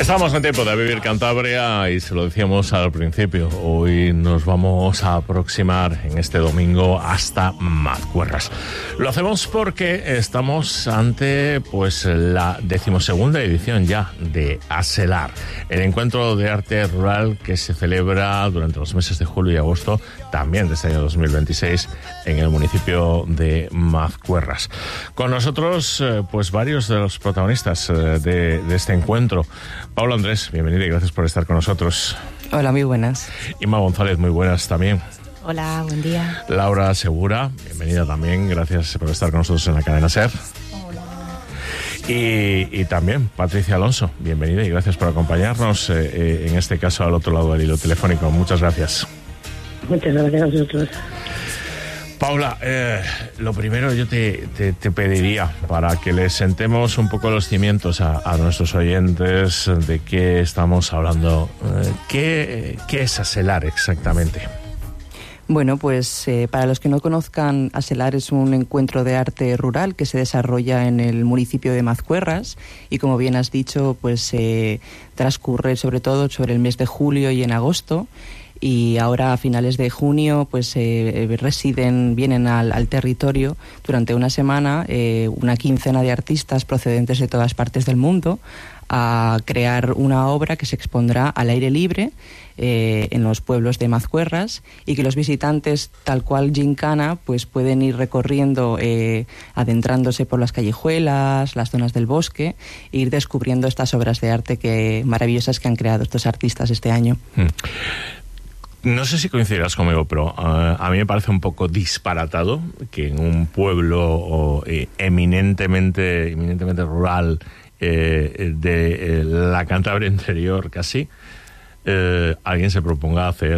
Estamos en tiempo de Vivir Cantabria y se lo decíamos al principio, hoy nos vamos a aproximar en este domingo hasta Mazcuerras. Lo hacemos porque estamos ante la 12ª edición ya de ASELAR, el encuentro de arte rural que se celebra durante los meses de julio y agosto también de este año 2026 en el municipio de Mazcuerras. Con nosotros varios de los protagonistas de este encuentro. Paula Andrés, bienvenida y gracias por estar con nosotros. Hola, muy buenas. Inma González, muy buenas también. Hola, buen día. Laura Segura, bienvenida también, gracias por estar con nosotros en la cadena SER. Hola. Y también Patricia Alonso, bienvenida y gracias por acompañarnos, en este caso al otro lado del hilo telefónico. Muchas gracias. Muchas gracias a vosotros. Paula, lo primero yo te pediría, para que le sentemos un poco los cimientos a nuestros oyentes de qué estamos hablando, ¿qué es ASELAR exactamente? Bueno, pues para los que no conozcan, ASELAR es un encuentro de arte rural que se desarrolla en el municipio de Mazcuerras y, como bien has dicho, pues transcurre sobre todo sobre el mes de julio y en agosto. Y ahora a finales de junio pues vienen al territorio durante una semana una quincena de artistas procedentes de todas partes del mundo a crear una obra que se expondrá al aire libre en los pueblos de Mazcuerras y que los visitantes, tal cual gincana, pues pueden ir recorriendo, adentrándose por las callejuelas, las zonas del bosque, e ir descubriendo estas obras de arte maravillosas que han creado estos artistas este año. No sé si coincidirás conmigo, pero a mí me parece un poco disparatado que en un pueblo eminentemente rural de la Cantabria interior casi, alguien se proponga hacer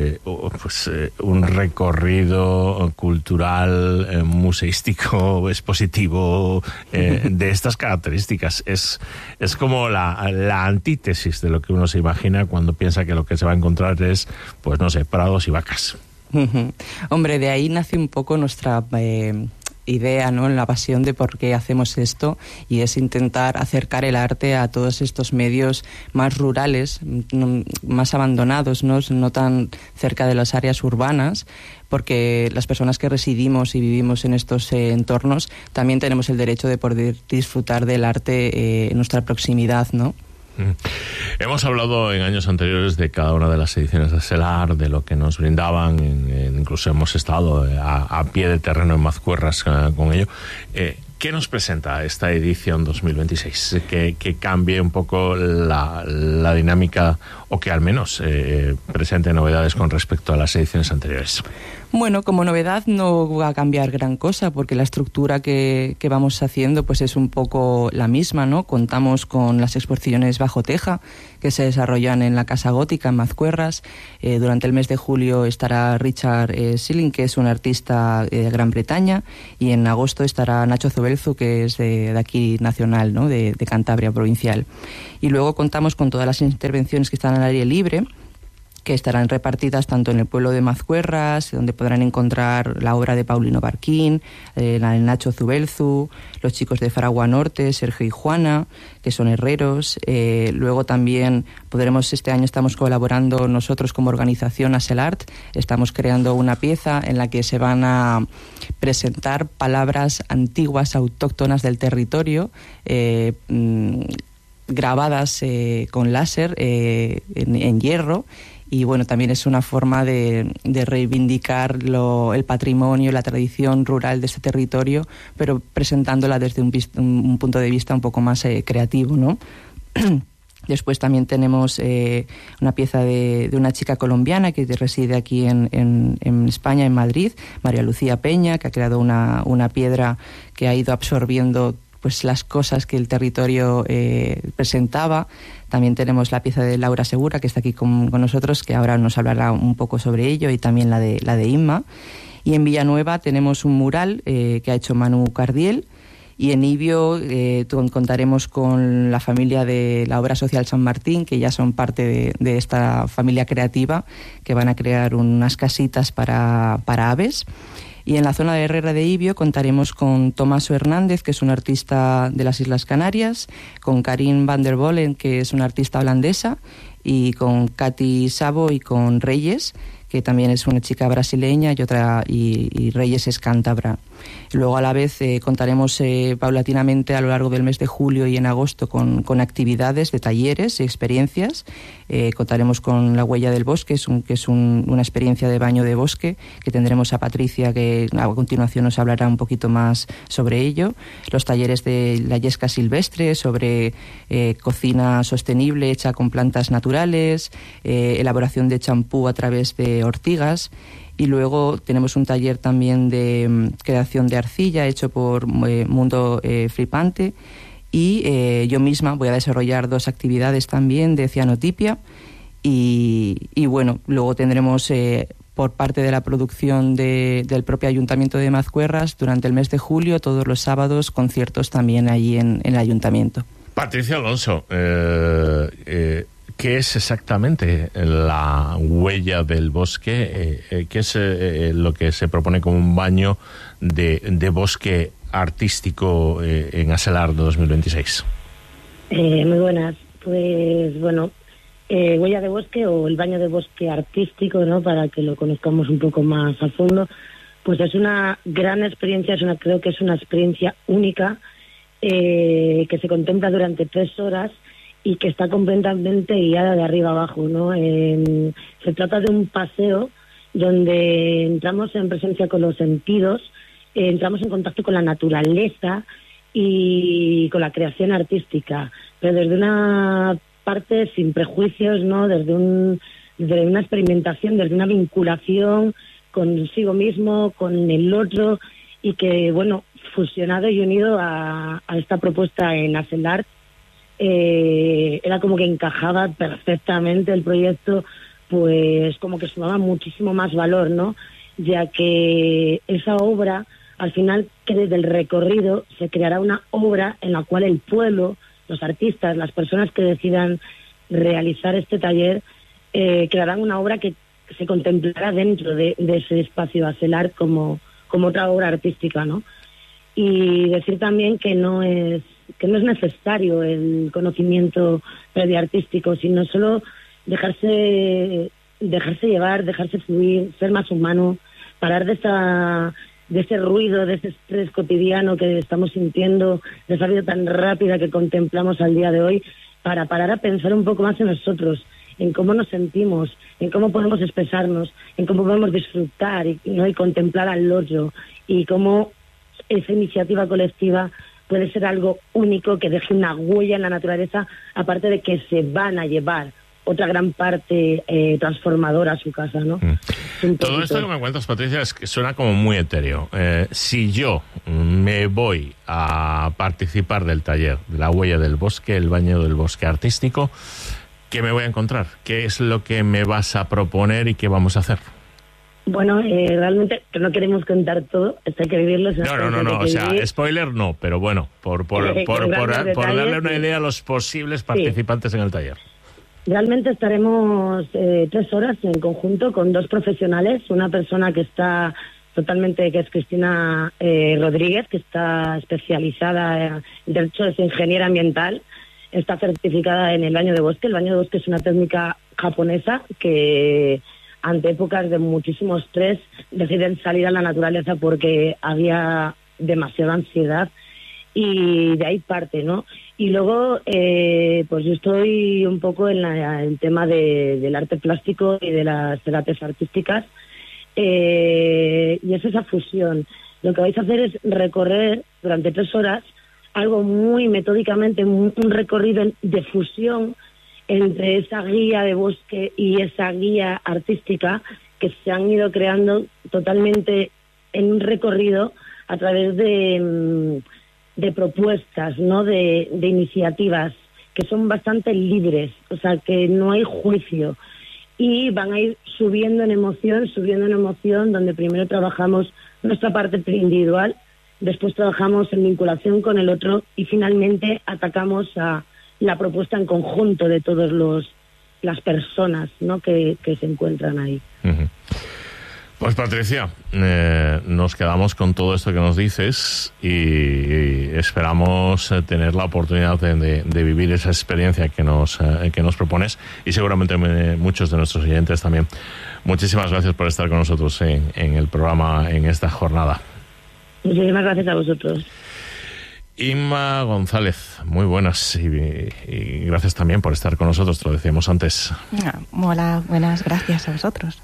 un recorrido cultural, museístico, expositivo de estas características. Es como la antítesis de lo que uno se imagina cuando piensa que lo que se va a encontrar es, pues no sé, prados y vacas. Hombre, de ahí nace un poco nuestra idea, ¿no?, la pasión de por qué hacemos esto, y es intentar acercar el arte a todos estos medios más rurales, más abandonados, no tan cerca de las áreas urbanas, porque las personas que residimos y vivimos en estos entornos también tenemos el derecho de poder disfrutar del arte en nuestra proximidad, ¿no? Hemos hablado en años anteriores de cada una de las ediciones de ASELAR, de lo que nos brindaban, incluso hemos estado a pie de terreno en Mazcuerras con ello. ¿Qué nos presenta esta edición 2026? Que cambie un poco la dinámica, o que al menos presente novedades con respecto a las ediciones anteriores. Bueno, como novedad no va a cambiar gran cosa, porque la estructura que vamos haciendo pues es un poco la misma, ¿no? Contamos con las exposiciones bajo teja que se desarrollan en la Casa Gótica en Mazcuerras. Durante el mes de julio estará Richard Schilling, que es un artista de Gran Bretaña, y en agosto estará Nacho Zubelzu, que es de aquí nacional, ¿no?, de Cantabria provincial. Y luego contamos con todas las intervenciones que están al aire libre, que estarán repartidas tanto en el pueblo de Mazcuerras, donde podrán encontrar la obra de Paulino Barquín, la de Nacho Zubelzu, los chicos de Faragua Norte, Sergio y Juana, que son herreros. Luego también este año estamos colaborando nosotros como organización ASELART, estamos creando una pieza en la que se van a presentar palabras antiguas, autóctonas del territorio, grabadas con láser en hierro. Y bueno, también es una forma de reivindicar el patrimonio, la tradición rural de este territorio, pero presentándola desde un punto de vista un poco más creativo, ¿no? Después también tenemos una pieza de una chica colombiana que reside aquí en España, en Madrid, María Lucía Peña, que ha creado una piedra que ha ido absorbiendo pues las cosas que el territorio presentaba. También tenemos la pieza de Laura Segura, que está aquí con nosotros, que ahora nos hablará un poco sobre ello, y también la de Inma. Y en Villanueva tenemos un mural que ha hecho Manu Cardiel, y en Ibio contaremos con la familia de la Obra Social San Martín, que ya son parte de esta familia creativa, que van a crear unas casitas para aves. Y en la zona de Herrera de Ibio contaremos con Tomaso Hernández, que es un artista de las Islas Canarias, con Karin van der Bolen, que es una artista holandesa, y con Katy Sabo y con Reyes, que también es una chica brasileña, y Reyes es cántabra. Luego, a la vez, contaremos paulatinamente a lo largo del mes de julio y en agosto con actividades de talleres y experiencias. Contaremos con La Huella del Bosque, que es una experiencia de baño de bosque, que tendremos a Patricia, que a continuación nos hablará un poquito más sobre ello. Los talleres de la yesca silvestre, sobre cocina sostenible hecha con plantas naturales, elaboración de champú a través de ortigas. Y luego tenemos un taller también de creación de arcilla hecho por Mundo Flipante, y yo misma voy a desarrollar 2 actividades también de cianotipia, y bueno, luego tendremos por parte de la producción del propio Ayuntamiento de Mazcuerras durante el mes de julio, todos los sábados, conciertos también allí en el Ayuntamiento. Patricia Alonso, ¿qué es exactamente La Huella del Bosque? ¿Qué es lo que se propone como un baño de bosque artístico en Aselar 2026? Muy buenas. Pues bueno, Huella de Bosque, o el baño de bosque artístico, ¿no? Para que lo conozcamos un poco más a fondo, pues es una gran experiencia, creo que es una experiencia única, que se contempla durante 3 horas y que está completamente guiada de arriba abajo, ¿no? Se trata de un paseo donde entramos en presencia con los sentidos, entramos en contacto con la naturaleza y con la creación artística, pero desde una parte sin prejuicios, ¿no? Desde una experimentación, desde una vinculación consigo mismo, con el otro, y que, bueno, fusionado y unido a esta propuesta en Aselar, era como que encajaba perfectamente el proyecto, pues como que sumaba muchísimo más valor, ¿no? Ya que esa obra, al final, que desde el recorrido se creará una obra en la cual el pueblo, los artistas, las personas que decidan realizar este taller, crearán una obra que se contemplará dentro de ese espacio Aselar como otra obra artística, ¿no? Y decir también que no es necesario el conocimiento previo artístico, sino solo dejarse llevar, dejarse fluir, ser más humano, parar de ese ruido, de ese estrés cotidiano que estamos sintiendo, de esa vida tan rápida que contemplamos al día de hoy, para parar a pensar un poco más en nosotros, en cómo nos sentimos, en cómo podemos expresarnos, en cómo podemos disfrutar y contemplar al otro, y cómo esa iniciativa colectiva puede ser algo único que deje una huella en la naturaleza, aparte de que se van a llevar otra gran parte transformadora a su casa, ¿no? Todo esto que me cuentas, Patricia, es que suena como muy etéreo. Si yo me voy a participar del taller de La Huella del Bosque, el baño del bosque artístico, ¿qué me voy a encontrar? ¿Qué es lo que me vas a proponer y qué vamos a hacer? Bueno, realmente no queremos contar todo, esto hay que vivirlo. No, o sea, spoiler no, pero bueno, por darle una idea a los posibles participantes en el taller. Realmente estaremos 3 horas en conjunto con 2 profesionales, una persona que es Cristina Rodríguez, que está especializada de hecho es ingeniera ambiental, está certificada en el baño de bosque. El baño de bosque es una técnica japonesa que ante épocas de muchísimo estrés deciden salir a la naturaleza porque había demasiada ansiedad, y de ahí parte, ¿no? Y luego, pues yo estoy un poco en el tema del arte plástico y de las terapias artísticas, y es esa fusión. Lo que vais a hacer es recorrer durante 3 horas algo muy metódicamente, un recorrido de fusión entre esa guía de bosque y esa guía artística que se han ido creando totalmente en un recorrido a través de propuestas, ¿no? De iniciativas que son bastante libres, o sea, que no hay juicio, y van a ir subiendo en emoción, donde primero trabajamos nuestra parte individual, después trabajamos en vinculación con el otro y finalmente atacamos a la propuesta en conjunto de todas las personas, ¿no? que se encuentran ahí. Uh-huh. Pues Patricia, nos quedamos con todo esto que nos dices y esperamos tener la oportunidad de vivir esa experiencia que nos propones, y seguramente muchos de nuestros oyentes también. Muchísimas gracias por estar con nosotros en el programa en esta jornada. Muchísimas gracias a vosotros. Inma González, muy buenas y gracias también por estar con nosotros, te lo decíamos antes. Hola, buenas, gracias a vosotros.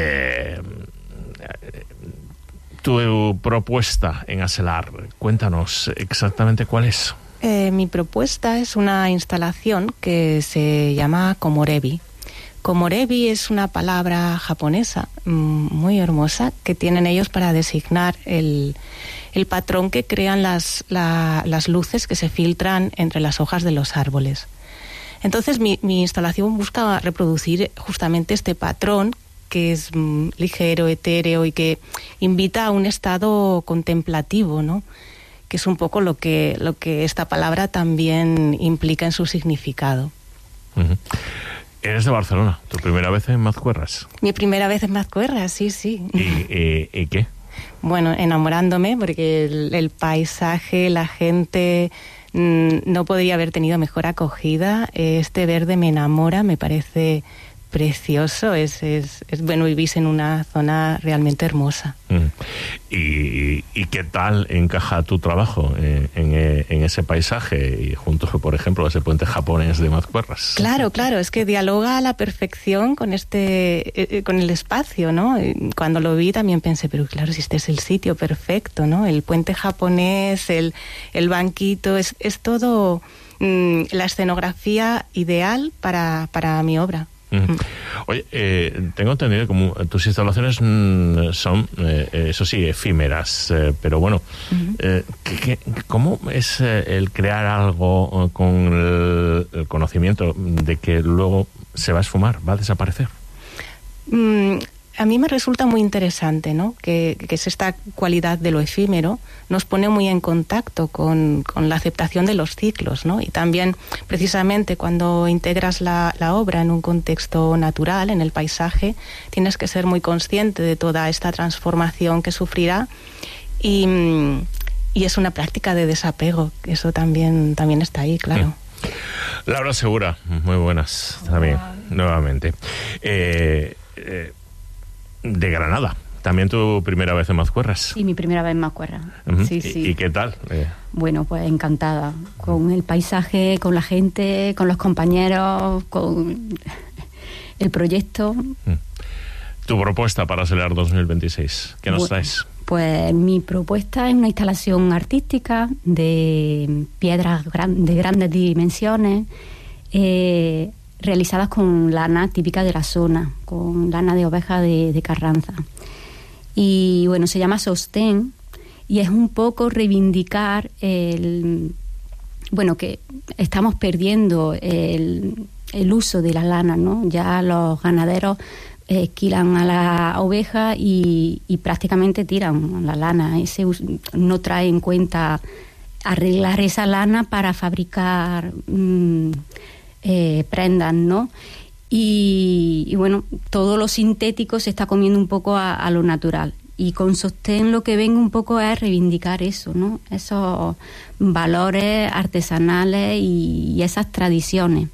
Tu propuesta en Aselar, cuéntanos exactamente cuál es. Mi propuesta es una instalación que se llama Komorebi. Komorebi es una palabra japonesa muy hermosa que tienen ellos para designar el patrón que crean las luces que se filtran entre las hojas de los árboles. Entonces mi instalación busca reproducir justamente este patrón, que es ligero, etéreo y que invita a un estado contemplativo, ¿no? Que es un poco lo que esta palabra también implica en su significado. Uh-huh. Eres de Barcelona, ¿tu primera vez en Mazcuerras? Mi primera vez en Mazcuerras, sí. ¿Y qué? Bueno, enamorándome, porque el paisaje, la gente, no podría haber tenido mejor acogida. Este verde me enamora, me parece precioso, es bueno, vivís en una zona realmente hermosa. ¿Y qué tal encaja tu trabajo en ese paisaje y junto, por ejemplo, a ese puente japonés de Mazcuerras? Claro, es que dialoga a la perfección con con el espacio, ¿no? Cuando lo vi también pensé, pero claro, si este es el sitio perfecto, ¿no? El puente japonés, el banquito, es todo la escenografía ideal para mi obra. Oye, tengo entendido que tus instalaciones son, eso sí, efímeras, pero bueno, ¿cómo es el crear algo con el conocimiento de que luego se va a esfumar, va a desaparecer? A mí me resulta muy interesante, ¿no? Que es esta cualidad de lo efímero, nos pone muy en contacto con la aceptación de los ciclos, ¿no? Y también, precisamente, cuando integras la obra en un contexto natural, en el paisaje, tienes que ser muy consciente de toda esta transformación que sufrirá y es una práctica de desapego, eso también está ahí, claro. Laura Segura, muy buenas también, nuevamente. De Granada, también tu primera vez en Mazcuerras. Sí, mi primera vez en Mazcuerras. Sí. ¿Y qué tal? Bueno, pues encantada con el paisaje, con la gente, con los compañeros, con el proyecto. ¿Tu propuesta para Aselar 2026? ¿Qué nos traes? Pues mi propuesta es una instalación artística de piedras de grandes dimensiones, realizadas con lana típica de la zona, con lana de oveja de Carranza. Y bueno, se llama sostén y es un poco reivindicar que estamos perdiendo el uso de la lana, ¿no? Ya los ganaderos esquilan a la oveja y prácticamente tiran la lana. No trae en cuenta arreglar esa lana para fabricar prendas, ¿no? Y bueno, todo lo sintético se está comiendo un poco a lo natural. Y con sostén lo que vengo un poco es reivindicar eso, ¿no? Esos valores artesanales y esas tradiciones.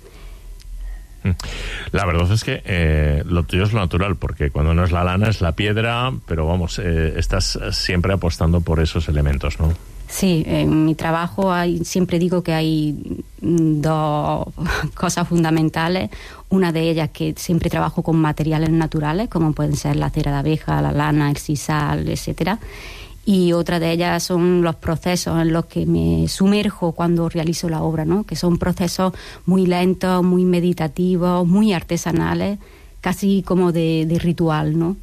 La verdad es que lo tuyo es lo natural, porque cuando no es la lana es la piedra, pero vamos, estás siempre apostando por esos elementos, ¿no? Sí, en mi trabajo siempre digo que hay dos cosas fundamentales. Una de ellas, que siempre trabajo con materiales naturales, como pueden ser la cera de abeja, la lana, el sisal, etcétera. Y otra de ellas son los procesos en los que me sumerjo cuando realizo la obra, ¿no? Que son procesos muy lentos, muy meditativos, muy artesanales, casi como de ritual, ¿no?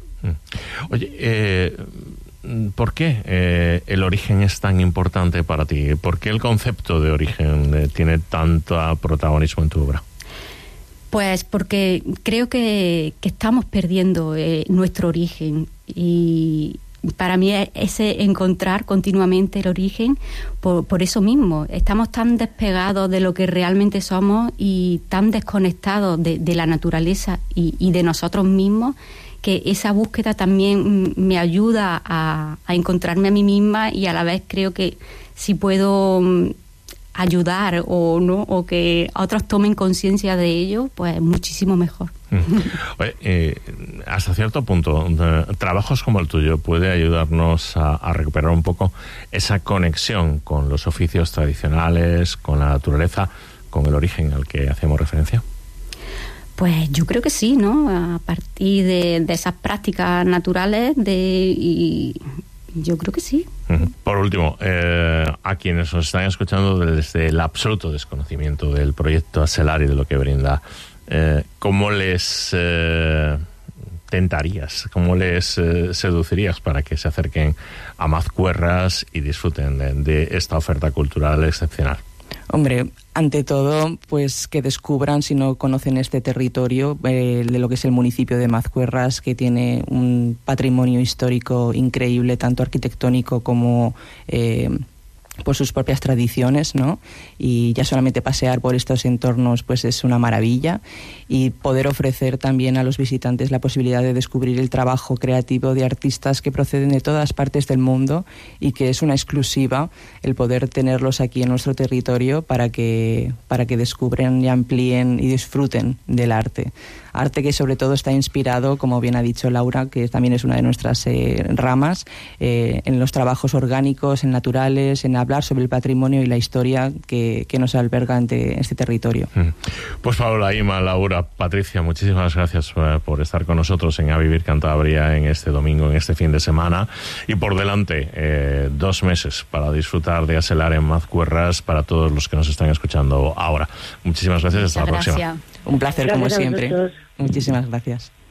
Oye, ¿por qué el origen es tan importante para ti? ¿Por qué el concepto de origen tiene tanto protagonismo en tu obra? Pues porque creo que estamos perdiendo nuestro origen y para mí es ese encontrar continuamente el origen, por eso mismo. Estamos tan despegados de lo que realmente somos y tan desconectados de la naturaleza y de nosotros mismos, que esa búsqueda también me ayuda a encontrarme a mí misma, y a la vez creo que si puedo ayudar o que otros tomen conciencia de ello, pues muchísimo mejor. Oye, hasta cierto punto, trabajos como el tuyo puede ayudarnos a recuperar un poco esa conexión con los oficios tradicionales, con la naturaleza, con el origen al que hacemos referencia. Pues yo creo que sí, ¿no? A partir de esas prácticas naturales yo creo que sí. Por último, a quienes nos están escuchando desde el absoluto desconocimiento del proyecto Axelar y de lo que brinda, ¿cómo les tentarías, cómo les seducirías para que se acerquen a Mazcuerras y disfruten de esta oferta cultural excepcional? Hombre, ante todo, pues que descubran, si no conocen este territorio, de lo que es el municipio de Mazcuerras, que tiene un patrimonio histórico increíble, tanto arquitectónico como por sus propias tradiciones, ¿no? Y ya solamente pasear por estos entornos pues es una maravilla, y poder ofrecer también a los visitantes la posibilidad de descubrir el trabajo creativo de artistas que proceden de todas partes del mundo, y que es una exclusiva el poder tenerlos aquí en nuestro territorio para que descubran y amplíen y disfruten del arte que sobre todo está inspirado, como bien ha dicho Laura, que también es una de nuestras ramas, en los trabajos orgánicos, en naturales, en hablar sobre el patrimonio y la historia que nos alberga ante este territorio. Pues Paola, Ima, Laura, Patricia, muchísimas gracias por estar con nosotros en A Vivir Cantabria en este domingo, en este fin de semana, y por delante 2 meses para disfrutar de Axelar en Mazcuerras para todos los que nos están escuchando ahora. Muchísimas gracias, hasta la próxima. Un placer, gracias, como siempre. Muchísimas gracias.